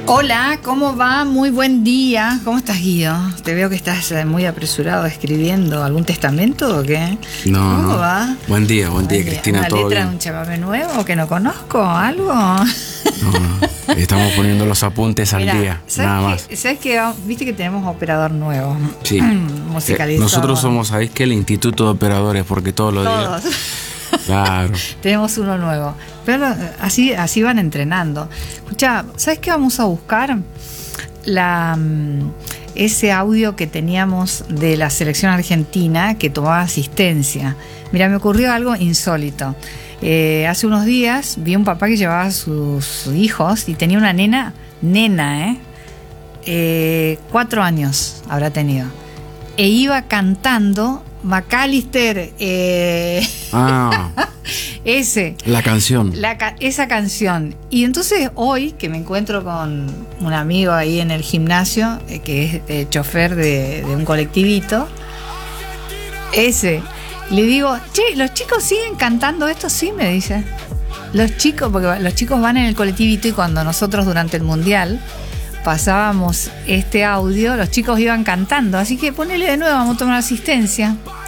Hola, ¿cómo va? Muy buen día. ¿Cómo estás, Guido? Te veo que estás muy apresurado escribiendo. ¿Algún testamento o qué? No, ¿Cómo no. va? Buen día, Cristina. ¿Una ¿Todo letra bien? de un chamamé nuevo que no conozco? ¿Algo? No. Estamos poniendo los apuntes al día, nada más. ¿Sabes qué? Viste que tenemos operador nuevo. Sí. Musicalizador. Nosotros somos, ¿sabéis qué? El Instituto de Operadores, porque todos los Todos. días. Claro. Tenemos uno nuevo. Pero así van entrenando. Escucha, ¿sabes qué vamos a buscar? Ese audio que teníamos de la selección argentina que tomaba asistencia. Mira, me ocurrió algo insólito. Hace unos días vi un papá que llevaba a sus hijos y tenía una nena, 4 años habrá tenido. E iba cantando McAllister, la canción. Esa canción. Y entonces hoy que me encuentro con un amigo ahí en el gimnasio, que es chofer de un colectivito, le digo, che, ¿los chicos siguen cantando esto? Sí, me dice. Los chicos, porque los chicos van en el colectivito y cuando nosotros durante el Mundial pasábamos este audio, los chicos iban cantando. Así que ponele de nuevo, vamos a tomar asistencia.